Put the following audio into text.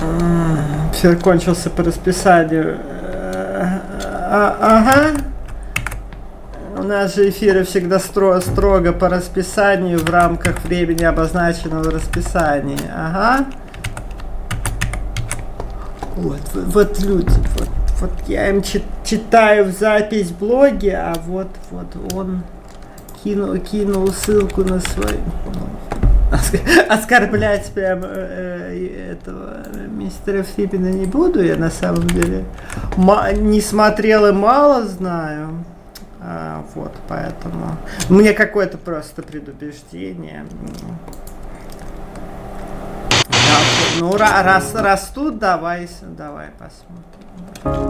Все кончился по расписанию. Ага. У нас же эфиры всегда строго по расписанию, в рамках времени, обозначенного в расписании. Ага. Вот люди, вот я им читаю в запись в блоге, а вот он кинул ссылку на свой... Оскорблять прям этого мистера Фибина не буду, я на самом деле не смотрел и мало знаю, вот, поэтому мне какое-то просто предубеждение. Ну, раз тут, давай посмотрим.